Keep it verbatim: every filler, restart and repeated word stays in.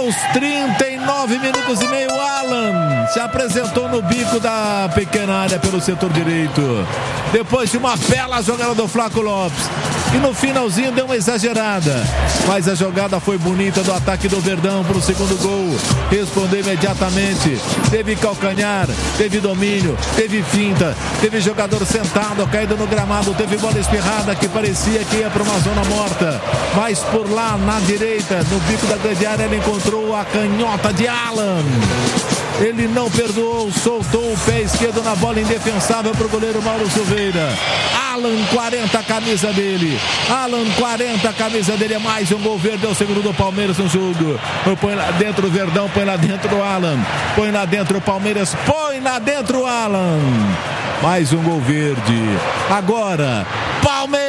Aos trinta e nove minutos e meio, Alan se apresentou no bico da pequena área pelo setor direito. Depois de uma bela jogada do Flaco Lopes. E no finalzinho deu uma exagerada. Mas a jogada foi bonita do ataque do Verdão para o segundo gol. Respondeu imediatamente. Teve calcanhar, teve domínio, teve finta, teve jogador sentado, caído no gramado, teve bola espirrada que parecia que ia para uma zona morta. Mas por lá na direita, no bico da grande área, ele encontrou a canhota de Alan. Ele não perdoou, soltou o pé esquerdo na bola indefensável para o goleiro Mauro Silveira. Alan, quarenta, a camisa dele. Alan, quarenta, a camisa dele. É mais um gol verde, é o segundo do Palmeiras no jogo. Põe lá dentro o Verdão, põe lá dentro o Alan. Põe lá dentro o Palmeiras, põe lá dentro o Alan. Mais um gol verde. Agora,